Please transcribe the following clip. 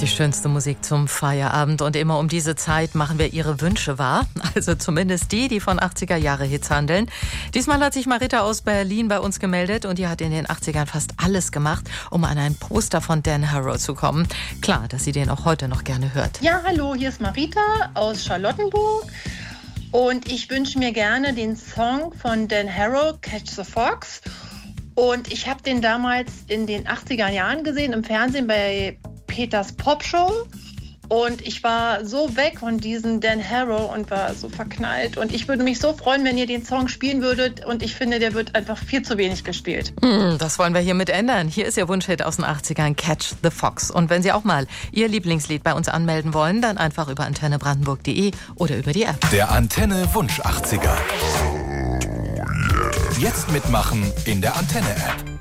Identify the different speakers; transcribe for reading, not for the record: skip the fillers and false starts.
Speaker 1: Die schönste Musik zum Feierabend und immer um diese Zeit machen wir Ihre Wünsche wahr. Also zumindest die von 80er-Jahre-Hits handeln. Diesmal hat sich Marita aus Berlin bei uns gemeldet und die hat in den 80ern fast alles gemacht, um an ein Poster von Dan Harrow zu kommen. Klar, dass sie den auch heute noch gerne hört.
Speaker 2: Ja, hallo, hier ist Marita aus Charlottenburg und ich wünsche mir gerne den Song von Dan Harrow, Catch the Fox. Und ich habe den damals in den 80er Jahren gesehen im Fernsehen bei Peters Popshow und ich war so weg von diesem Dan Harrow und war so verknallt und ich würde mich so freuen, wenn ihr den Song spielen würdet und ich finde, der wird einfach viel zu wenig gespielt.
Speaker 1: Das wollen wir hiermit ändern. Hier ist Ihr Wunschhit aus den 80ern, Catch the Fox. Und wenn Sie auch mal Ihr Lieblingslied bei uns anmelden wollen, dann einfach über antennebrandenburg.de oder über die App.
Speaker 3: Der Antenne Wunsch 80er. Jetzt mitmachen in der Antenne-App.